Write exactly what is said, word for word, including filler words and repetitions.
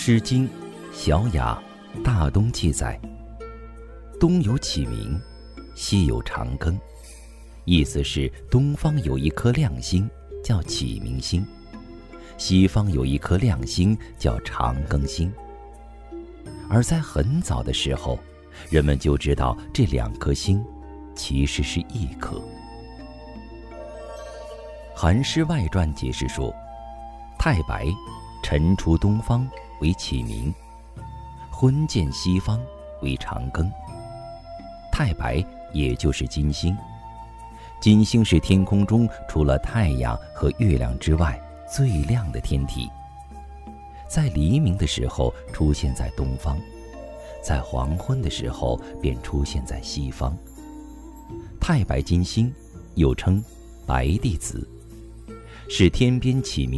诗经·小雅·大东记载：东有启明，西有长庚。意思是东方有一颗亮星叫启明星，西方有一颗亮星叫长庚星。而在很早的时候，人们就知道这两颗星其实是一颗。《韩诗外传》解释说，太白晨出东方为启明，昏见西方为长庚。太白也就是金星，金星是天空中除了太阳和月亮之外最亮的天体，在黎明的时候出现在东方，在黄昏的时候便出现在西方。太白金星又称白帝子，是天边启明